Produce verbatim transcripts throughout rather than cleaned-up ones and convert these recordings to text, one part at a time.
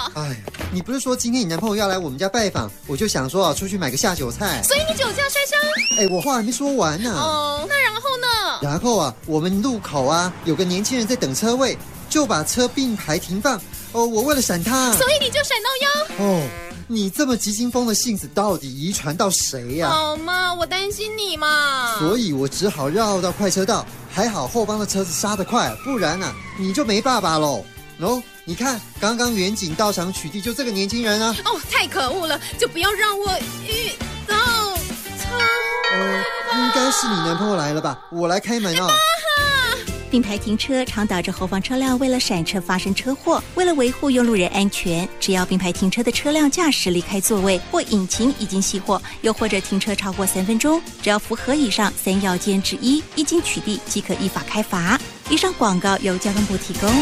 哎，你不是说今天你男朋友要来我们家拜访，我就想说啊，出去买个下酒菜。 所以你酒驾摔伤？ 哎，我话还没说完呢。 哦，那然后呢？ 然后啊，我们路口啊有个年轻人在等车位，就把车并排停放。哦，我为了闪他， 所以你就闪到腰。 哦。你这么急惊风的性子到底遗传到谁呀、啊？ 好嘛，我担心你嘛。 所以我只好绕到快车道，还好后方的车子刹得快，不然啊你就没爸爸喽。哦，你看刚刚远景到场取缔就这个年轻人啊。 哦，太可恶了，就不要让我遇到车祸。 呃，应该是你男朋友来了吧？我来开门啊。 并排停车常导致后方车辆为了闪车发生车祸。为了维护用路人安全，只要并排停车的车辆驾驶离开座位或引擎已经熄火，又或者停车超过三分钟，只要符合以上三要件之一，一经取缔即可依法开罚。以上广告由交通部提供。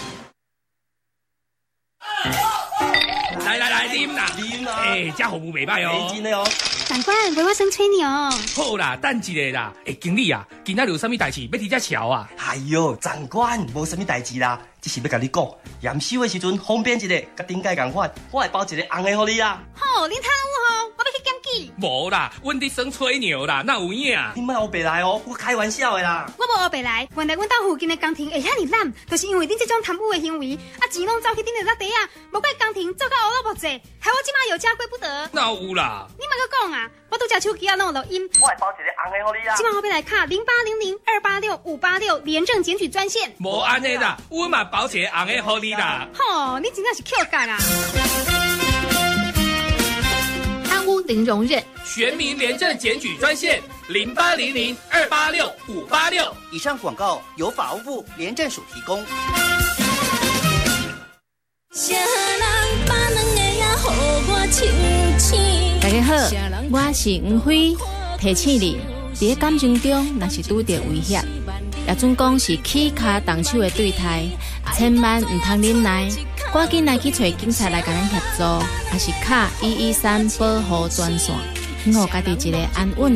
来来来，啉啦， 啉啦！ 哎，这服务袂歹哦， 真的哦。 长官，陪我生吹牛。 好啦，等一下啦。哎，经理啊，今仔日有啥物代志要提这桥啊？ 哎呦，长官，无啥物代志啦，只是要甲你讲，验收的时阵方便一个，甲顶届共款，我会包一个红的互你啊。 好，你贪污吼，我要去检举。 无啦，阮伫生吹牛啦，哪有影？ 你莫黑白来哦，我开玩笑的啦。 我无黑白来，原来阮兜附近的工程会遐尔烂，就是因为恁这种贪污的行为，啊钱拢走去恁的落地啊，无怪工程做到乌落木济，害我即马有家归不得。 哪有啦？ 你莫搁讲啊，我拄只手机啊弄录音。 我会包一个红的互你啊。 即马我要来卡零八零零二八六五八六廉政检举专线。 无安尼啦，阮嘛包一个红的互你啦。 吼，你真正是Q感啊！ 贪污零容忍， 全民廉政检举专线零八零零二八六五八六。 以上广告由法务部廉政署提供。 大家好，我是黄辉，提醒你，在感情中若是拄到威胁，也准讲是起脚动手的对态，千万唔通忍耐，赶紧来去找警察来甲咱协助，也是卡一一三保护专线，互家己一个安稳的